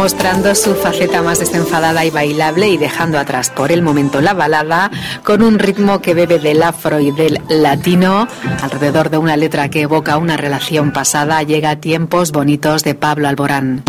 mostrando su faceta más desenfadada y bailable y dejando atrás por el momento la balada, con un ritmo que bebe del afro y del latino, alrededor de una letra que evoca una relación pasada. Llega Tiempos Bonitos de Pablo Alborán.